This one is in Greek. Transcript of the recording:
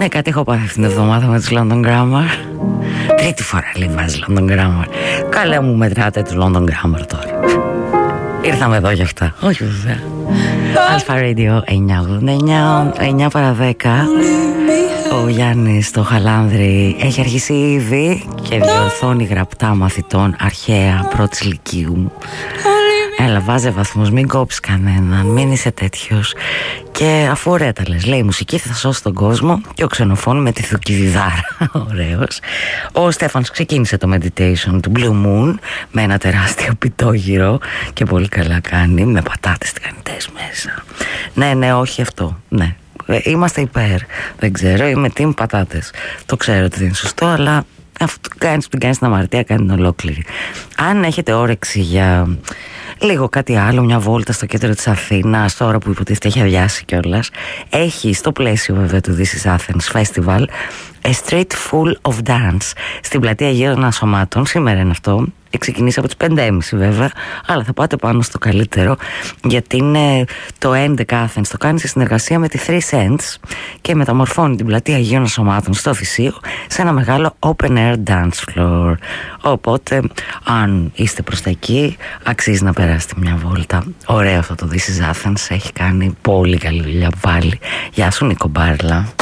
Ναι, κάτι έχω πάθει αυτήν την εβδομάδα με τους London Grammar. Τρίτη φορά λέει βάζει London Grammar. Καλά μου μετράτε τους London Grammar τώρα. Ήρθαμε εδώ για αυτά. Όχι βέβαια. Αλφα Radio 989, 9 παρα 10. Ο Γιάννης στο Χαλάνδρη έχει αρχίσει ήδη και διορθώνει γραπτά μαθητών αρχαία πρώτης λυκείου. Έλα, βάζε βαθμούς, μην κόψεις κανέναν, μην είσαι τέτοιος. Και αφού ωραία τα λες, λέει η μουσική θα σώσει τον κόσμο, και ο Ξενοφών με τη Θουκυδιδάρα. Ωραίος. Ο Στέφανος ξεκίνησε το meditation του Blue Moon με ένα τεράστιο πιτόγυρο και πολύ καλά κάνει, με πατάτες τηγανιτές μέσα. Ναι, όχι αυτό, ναι. Είμαστε υπέρ, δεν ξέρω, είμαι team πατάτες. Το ξέρω ότι δεν είναι σωστό, αλλά αυτό κάνεις που κάνεις την αμαρτία, κάνει την ολόκληρη. Αν έχετε όρεξη για λίγο κάτι άλλο, μια βόλτα στο κέντρο της Αθήνας, τώρα που υποτίθεται έχει αδειάσει κιόλας, έχει στο πλαίσιο βέβαια του This is Athens Festival A Street Full of Dance στην πλατεία Αγίων Ασωμάτων. Σήμερα είναι αυτό. Ξεκινήσει από τις 5.30 βέβαια, αλλά θα πάτε πάνω στο καλύτερο, γιατί είναι το 11 Athens, το κάνει σε συνεργασία με τη 3 Cents και μεταμορφώνει την πλατεία Αγίων Ασωμάτων στο Θησίο σε ένα μεγάλο open air dance floor. Οπότε αν είστε προς τα εκεί, αξίζει να περάσετε μια βόλτα. Ωραίο αυτό το This is Athens, έχει κάνει πολύ καλή δουλειά πάλι. Γεια σου Νίκο Μπάρλα.